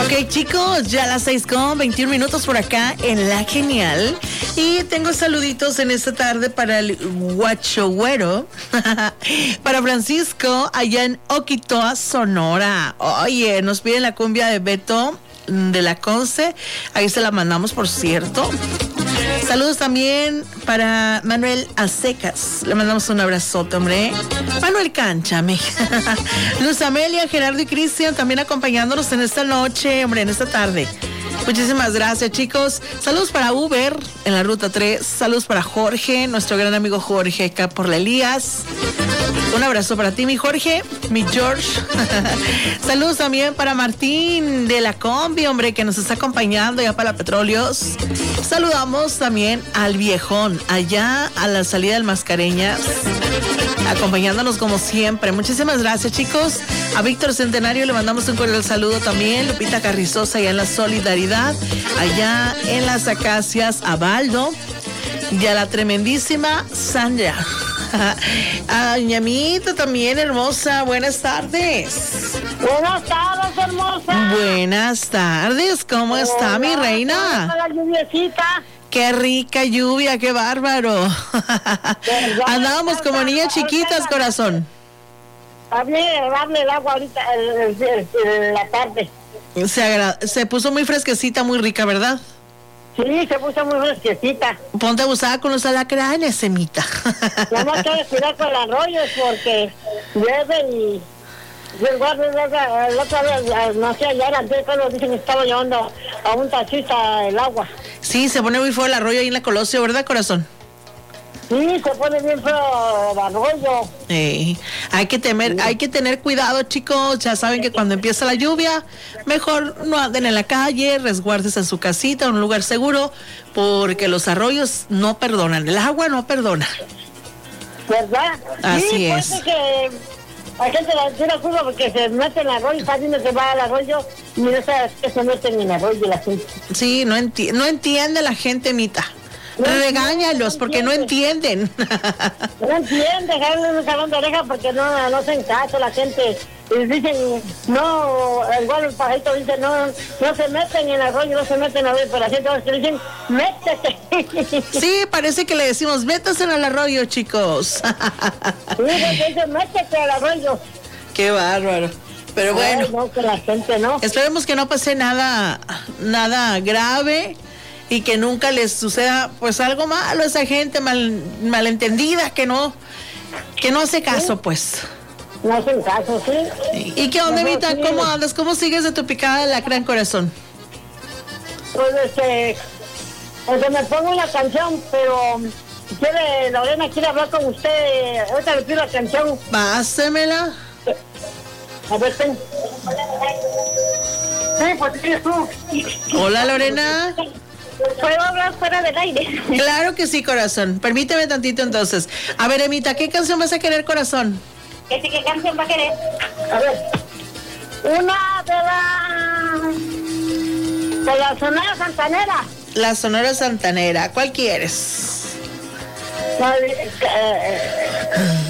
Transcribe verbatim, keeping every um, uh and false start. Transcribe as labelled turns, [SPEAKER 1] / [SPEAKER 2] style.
[SPEAKER 1] Ok, chicos, ya a las seis con veintiún minutos por acá en La Genial. Y tengo saluditos en esta tarde para el Huachogüero, para Francisco, allá en Oquitoa, Sonora. Oye, nos piden la cumbia de Beto de la Conce. Ahí se la mandamos, por cierto. Saludos también para Manuel Acecas. Le mandamos un abrazote, hombre. Manuel Cánchame. Luz Amelia, Gerardo y Cristian también acompañándonos en esta noche, hombre, en esta tarde. Muchísimas gracias, chicos. Saludos para Uber en la ruta tres. Saludos para Jorge, nuestro gran amigo Jorge, acá por la Elías. Un abrazo para ti, mi Jorge, mi George. Saludos también para Martín de la Combi, hombre, que nos está acompañando ya para Petróleos. Saludamos también al viejón, allá a la salida del Mascareñas, acompañándonos como siempre. Muchísimas gracias, chicos. A Víctor Centenario le mandamos un cordial saludo también. Lupita Carrizosa, allá en la Solidaridad, allá en las Acacias, a Baldo, y a la tremendísima Sandra. A Ñamita también, hermosa. Buenas tardes.
[SPEAKER 2] Buenas tardes, hermosa.
[SPEAKER 1] Buenas tardes. ¿Cómo Hola, está mi reina?
[SPEAKER 2] La lluviecita.
[SPEAKER 1] Qué rica lluvia, qué bárbaro. Andábamos como niñas chiquitas, corazón.
[SPEAKER 2] Había agradable el agua ahorita en la tarde.
[SPEAKER 1] Se, agra- se puso muy fresquecita, muy rica, ¿verdad?
[SPEAKER 2] Sí, se puso muy fresquecita.
[SPEAKER 1] Ponte abusada con los alacranes, semita.
[SPEAKER 2] Ya no hay que cuidar con los arroyos porque llueve y... El guardia, la otra vez, no sé, ya era antes cuando dicen que estaba llevando a un taxista el agua.
[SPEAKER 1] Sí, se pone muy feo el arroyo ahí en la Colosio, ¿verdad, corazón?
[SPEAKER 2] Sí, se pone bien feo el arroyo.
[SPEAKER 1] Eh, hay que temer, sí. Hay que tener cuidado, chicos. Ya saben que cuando empieza la lluvia, mejor no anden en la calle, resguárdense en su casita, en un lugar seguro, porque los arroyos no perdonan, el agua no perdona.
[SPEAKER 2] ¿Verdad?
[SPEAKER 1] Así
[SPEAKER 2] sí,
[SPEAKER 1] es.
[SPEAKER 2] Pues que la gente la tira culpa porque se mete en el arroyo, está viendo que va al arroyo y no sabe que se meten en el arroyo la gente.
[SPEAKER 1] Sí, no, enti- no entiende la gente, Mita. No, regáñalos no porque no entienden.
[SPEAKER 2] No entienden, darle un jalón de oreja porque no, no hacen caso la gente. Y dicen, no, igual el pajarito dice, no, no se meten en el arroyo, no se meten en el arroyo, pero la gente que dicen, métete.
[SPEAKER 1] Sí, parece que le decimos, métase en el arroyo, chicos.
[SPEAKER 2] Sí, porque dicen, métete al arroyo.
[SPEAKER 1] Qué bárbaro. Pero bueno,
[SPEAKER 2] ay, no, que la gente no.
[SPEAKER 1] Esperemos que no pase nada, nada grave y que nunca les suceda pues algo malo a esa gente mal, malentendida que no, que no hace caso, ¿sí? Pues.
[SPEAKER 2] No hacen caso, sí.
[SPEAKER 1] ¿Y qué onda, Mita? Sí. ¿Cómo andas? ¿Cómo sigues de tu picada de lacra en corazón?
[SPEAKER 2] Pues este, pues me pongo una canción, pero quiere, Lorena quiere hablar con usted. Ahorita le pido la canción.
[SPEAKER 1] Pásemela.
[SPEAKER 2] A ver, ten. Sí, pues tienes tú.
[SPEAKER 1] Hola, Lorena.
[SPEAKER 2] ¿Puedo hablar fuera del aire?
[SPEAKER 1] Claro que sí, corazón. Permíteme tantito entonces. A ver, Emita, ¿qué canción vas a querer, corazón?
[SPEAKER 2] ¿Qué, qué canción va a querer? A ver. Una de la... de la Sonora Santanera.
[SPEAKER 1] La Sonora Santanera. ¿Cuál quieres?
[SPEAKER 2] La de, eh,